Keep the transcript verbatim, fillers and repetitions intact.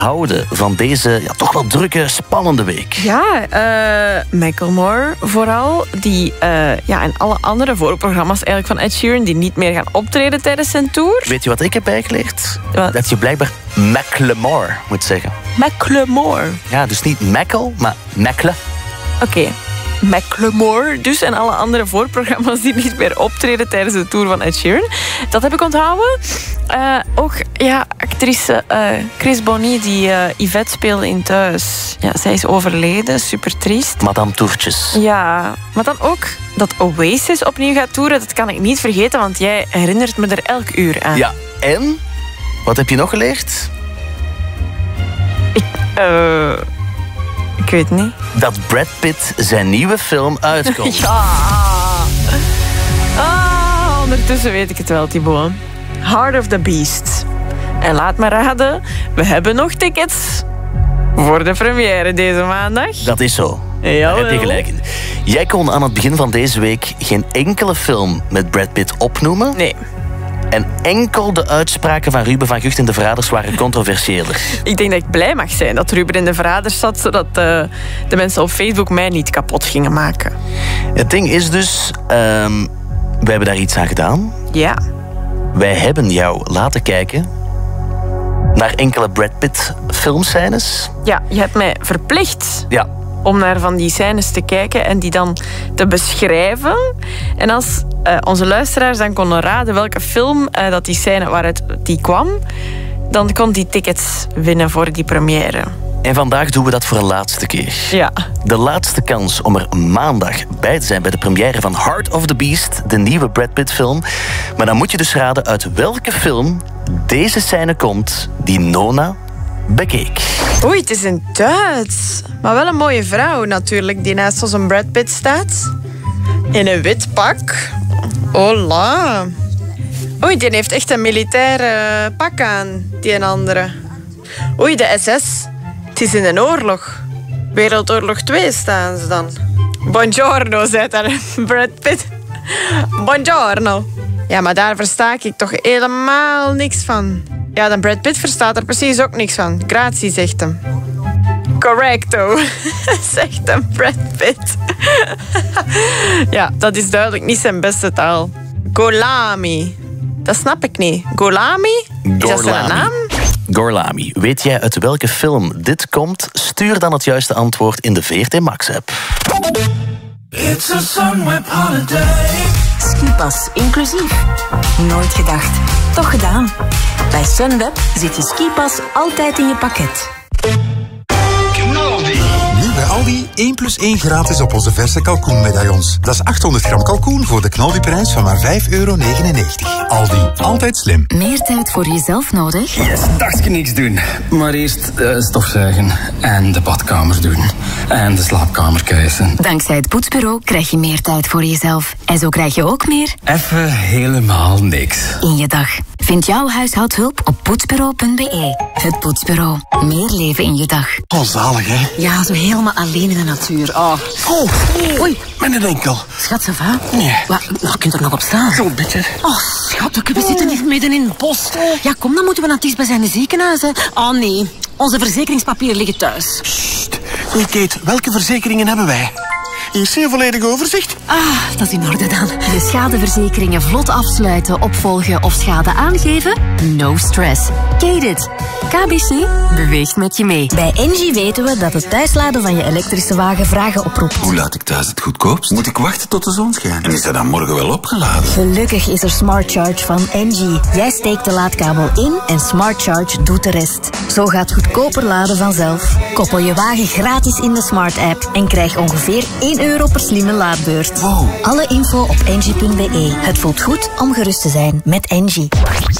houden van deze ja, toch wel drukke, spannende week? Ja, uh, Macklemore vooral. Die, uh, ja, en alle andere voorprogramma's eigenlijk van Ed Sheeran die niet meer gaan optreden tijdens zijn tour. Weet je wat ik heb bijgeleerd? Wat? Dat je blijkbaar Macklemore moet zeggen. Macklemore. Ja, dus niet Mackle, maar Mackle. Oké. Okay. Macklemore dus en alle andere voorprogramma's die niet meer optreden tijdens de tour van Ed Sheeran. Dat heb ik onthouden. Uh, ook ja, actrice uh, Chris Bonny die uh, Yvette speelde in Thuis. Ja, zij is overleden, super triest. Madame Toertjes. Ja, maar dan ook dat Oasis opnieuw gaat toeren, dat kan ik niet vergeten, want jij herinnert me er elk uur aan. Ja, en? Wat heb je nog geleerd? Ik... Uh... Ik weet niet. Dat Brad Pitt zijn nieuwe film uitkomt. Ja. Ah, ondertussen weet ik het wel, Thibaut. Heart of the Beast. En laat me raden, we hebben nog tickets voor de première deze maandag. Dat is zo. Jawel. Daar heb je gelijk in. Jij kon aan het begin van deze week geen enkele film met Brad Pitt opnoemen. Nee. En enkel de uitspraken van Ruben van Gucht en de Verraders waren controversiëler. Ik denk dat ik blij mag zijn dat Ruben in de Verraders zat, zodat uh, de mensen op Facebook mij niet kapot gingen maken. Het ding is dus, um, wij hebben daar iets aan gedaan. Ja. Wij hebben jou laten kijken naar enkele Brad Pitt filmscènes. Ja, je hebt mij verplicht. Ja. Om naar van die scènes te kijken en die dan te beschrijven. En als uh, onze luisteraars dan konden raden welke film uh, dat die scène waaruit die kwam, dan kon die tickets winnen voor die première. En vandaag doen we dat voor een laatste keer. Ja. De laatste kans om er maandag bij te zijn bij de première van Heart of the Beast, de nieuwe Brad Pitt film. Maar dan moet je dus raden uit welke film deze scène komt die Nona bekeek. Oei, het is in Duits. Maar wel een mooie vrouw natuurlijk, die naast ons een Brad Pitt staat. In een wit pak. Hola. Oei, die heeft echt een militaire pak aan, die een andere. Oei, de S S. Het is in een oorlog. Wereldoorlog twee staan ze dan. Buongiorno, zei daar Brad Pitt. Buongiorno. Ja, maar daar versta ik toch helemaal niks van. Ja, dan Brad Pitt verstaat er precies ook niks van. Grazie, zegt hem. Correcto, zegt hem Brad Pitt. Ja, dat is duidelijk niet zijn beste taal. Golami. Dat snap ik niet. Golami? Is dat zijn naam? Gorlami. Weet jij uit welke film dit komt? Stuur dan het juiste antwoord in de V R T Max-app. It's a Sunweb holiday. Skipas inclusief. Nooit gedacht. Toch gedaan. Bij Sunweb zit je skipas altijd in je pakket. Knaldi. Nu bij Aldi één plus één gratis op onze verse kalkoenmedaillons. Dat is achthonderd gram kalkoen voor de knaldiprijs van maar vijf euro negenennegentig. Aldi, altijd slim. Meer tijd voor jezelf nodig? Yes, dagje niks doen. Maar eerst uh, stofzuigen en de badkamer doen. En de slaapkamer kuisen. Dankzij het Poetsbureau krijg je meer tijd voor jezelf. En zo krijg je ook meer... Even helemaal niks. In je dag. Vind jouw huishoudhulp op poetsbureau punt b e. Het Poetsbureau. Meer leven in je dag. Oh, zalig, hè? Ja, zo helemaal alleen in de natuur. Oh, oh. Oei, mijn enkel. Schat, ça va? Nee. Wat, nou, je kunt er nog op staan. Zo'n beetje. Oh, schat, we zitten hier midden in het bos. Ja, kom, dan moeten we naar het dichtstbijzijnde ziekenhuis. Hè. Oh, nee. Onze verzekeringspapieren liggen thuis. Sst. Nee, Kate, welke verzekeringen hebben wij? Hier is een volledig overzicht. Ah, dat is in orde dan. Je schadeverzekeringen vlot afsluiten, opvolgen of schade aangeven? No stress. Kate it. K B C beweegt met je mee. Bij Engie weten we dat het thuisladen van je elektrische wagen vragen oproept. Hoe laat ik thuis het goedkoopst? Moet ik wachten tot de zon schijnt? En is dat dan morgen wel opgeladen? Gelukkig is er Smart Charge van Engie. Jij steekt de laadkabel in en Smart Charge doet de rest. Zo gaat goedkoper laden vanzelf. Koppel je wagen gratis in de Smart app en krijg ongeveer één euro per slimme laadbeurt. Wow. Alle info op engie punt b e. Het voelt goed om gerust te zijn met Engie.